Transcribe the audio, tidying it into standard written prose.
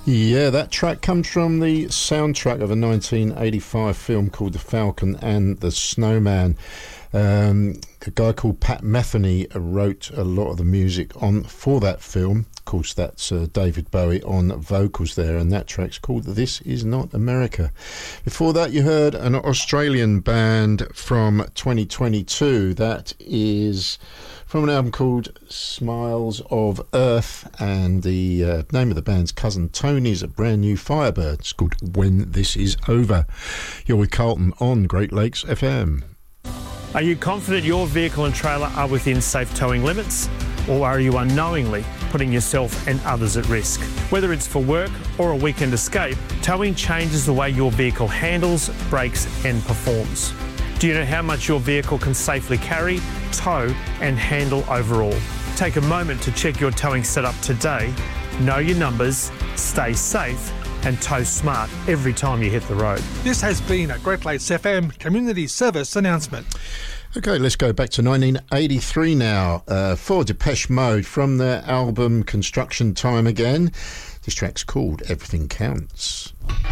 Yeah, that track comes from the soundtrack of a 1985 film called The Falcon and the Snowman. A guy called Pat Metheny wrote a lot of the music for that film. Of course, that's David Bowie on vocals there, and that track's called This Is Not America. Before that, you heard an Australian band from 2022. That is from an album called Smiles of Earth, and the name of the band's Cousin Tony's a brand new Firebird. It's called When This Is Over. You're with Carlton on Great Lakes FM. Are you confident your vehicle and trailer are within safe towing limits? Or are you unknowingly putting yourself and others at risk? Whether it's for work or a weekend escape, towing changes the way your vehicle handles, brakes and performs. Do you know how much your vehicle can safely carry, tow and handle overall? Take a moment to check your towing setup today, know your numbers, stay safe and tow smart every time you hit the road. This has been a Great Lakes FM Community Service announcement. Okay, let's go back to 1983 now for Depeche Mode from their album Construction Time Again. This track's called Everything Counts.